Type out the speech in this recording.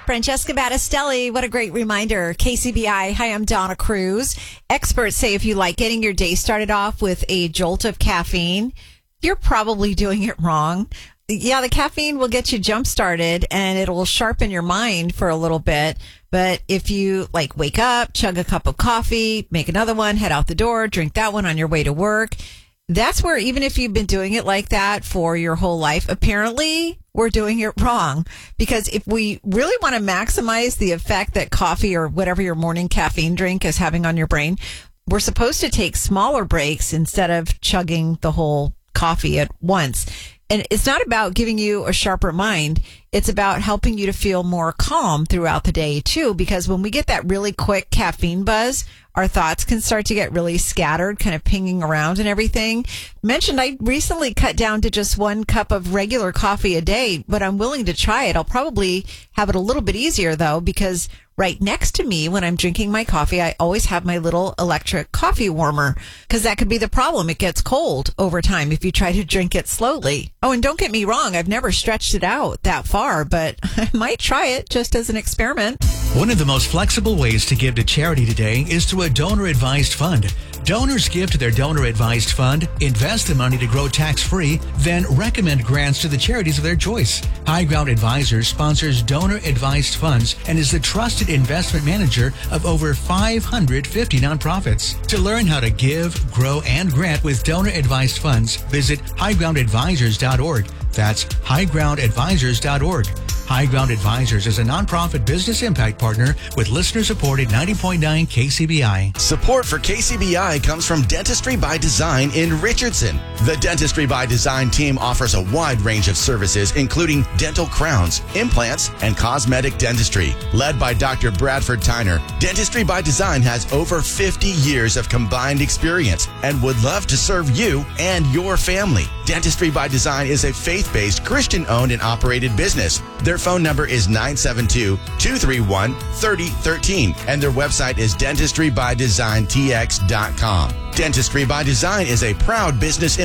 Francesca Battistelli, what a great reminder. KCBI. Hi, I'm Donna Cruz. Experts say if you like getting your day started off with a jolt of caffeine, you're probably doing it wrong. Yeah, the caffeine will get you jump started and it will sharpen your mind for a little bit. But if you wake up, chug a cup of coffee, make another one, head out the door, drink that one on your way to work, that's where even if you've been doing it like that for your whole life, apparently we're doing it wrong. Because if we really want to maximize the effect that coffee or whatever your morning caffeine drink is having on your brain, we're supposed to take smaller breaks instead of chugging the whole coffee at once. And it's not about giving you a sharper mind. It's about helping you to feel more calm throughout the day, too, because when we get that really quick caffeine buzz, our thoughts can start to get really scattered, kind of pinging around and everything. Mentioned I recently cut down to just 1 cup of regular coffee a day, but I'm willing to try it. I'll probably have it a little bit easier, though, because right next to me when I'm drinking my coffee, I always have my little electric coffee warmer, because that could be the problem. It gets cold over time if you try to drink it slowly. Oh, and don't get me wrong, I've never stretched it out that far, but I might try it just as an experiment. One of the most flexible ways to give to charity today is through a donor-advised fund. Donors give to their donor-advised fund, invest the money to grow tax-free, then recommend grants to the charities of their choice. High Ground Advisors sponsors donor-advised funds and is the trusted investment manager of over 550 nonprofits. To learn how to give, grow, and grant with donor-advised funds, visit highgroundadvisors.org. That's highgroundadvisors.org. High Ground Advisors is a nonprofit business impact partner with listener-supported 90.9 KCBI. Support for KCBI comes from Dentistry by Design in Richardson. The Dentistry by Design team offers a wide range of services, including dental crowns, implants, and cosmetic dentistry. Led by Dr. Bradford Tyner, Dentistry by Design has over 50 years of combined experience and would love to serve you and your family. Dentistry by Design is a faith-based, Christian-owned and operated business. Their phone number is 972-231-3013, and their website is dentistrybydesigntx.com. Dentistry by Design is a proud business